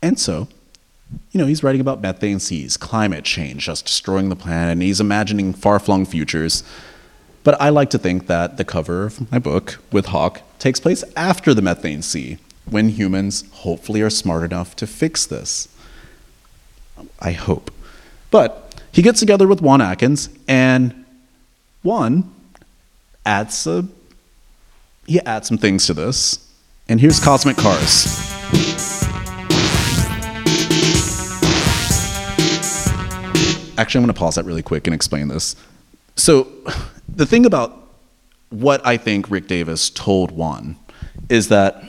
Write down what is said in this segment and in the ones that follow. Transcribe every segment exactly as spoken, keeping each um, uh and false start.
And so, you know, he's writing about methane seas, climate change, just destroying the planet, and he's imagining far-flung futures. But I like to think that the cover of my book with Hawk takes place after the methane sea, when humans hopefully are smart enough to fix this. I hope. But he gets together with Juan Atkins, and Juan adds a, he adds some things to this. And here's Cosmic Cars. Actually, I'm going to pause that really quick and explain this. So the thing about what I think Rick Davis told Juan is that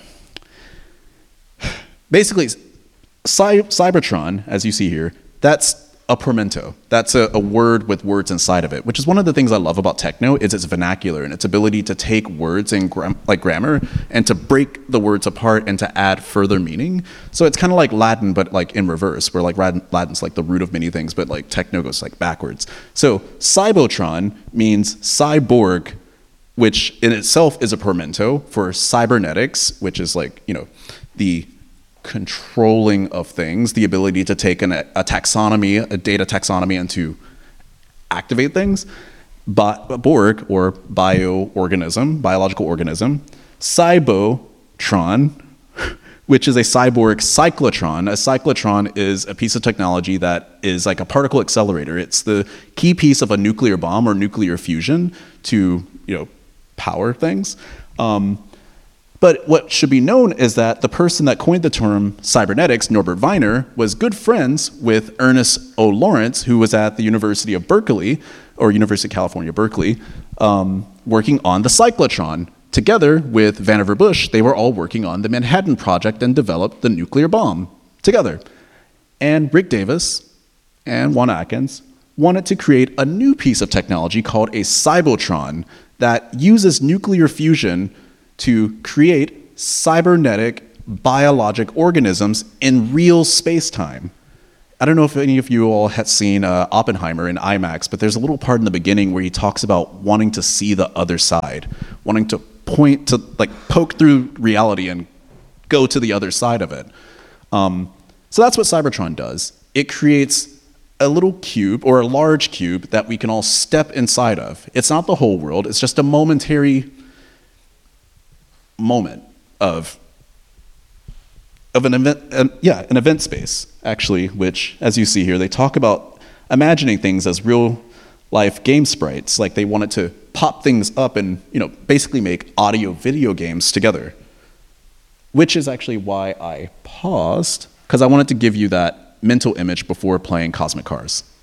basically Cy- Cybertron, as you see here, that's a portmanteau. That's a, a word with words inside of it, which is one of the things I love about techno is its vernacular and its ability to take words in gram- like grammar and to break the words apart and to add further meaning. So it's kind of like Latin, but like in reverse, where like Latin's like the root of many things, but like techno goes like backwards. So Cybotron means cyborg, which in itself is a portmanteau for cybernetics, which is like, you know, the controlling of things, the ability to take an, a taxonomy, a data taxonomy, and to activate things. But Borg, or bioorganism, biological organism. Cybotron, which is a cyborg cyclotron. A cyclotron is a piece of technology that is like a particle accelerator. It's the key piece of a nuclear bomb or nuclear fusion to, you know, power things. Um, But what should be known is that the person that coined the term cybernetics, Norbert Wiener, was good friends with Ernest O. Lawrence, who was at the University of Berkeley, or University of California, Berkeley, um, working on the cyclotron. Together with Vannevar Bush, they were all working on the Manhattan Project and developed the nuclear bomb together. And Rick Davis and Juan Atkins wanted to create a new piece of technology called a cybotron that uses nuclear fusion to create cybernetic biologic organisms in real space-time. I don't know if any of you all have seen uh, Oppenheimer in IMAX, but there's a little part in the beginning where he talks about wanting to see the other side, wanting to point to, like, poke through reality and go to the other side of it. Um, so that's what Cybertron does. It creates a little cube, or a large cube, that we can all step inside of. It's not the whole world, it's just a momentary moment of of an event, um, yeah, an event space, actually, which, as you see here, they talk about imagining things as real life game sprites, like they wanted to pop things up and, you know, basically make audio video games together, which is actually why I paused, because I wanted to give you that mental image before playing Cosmic Cars.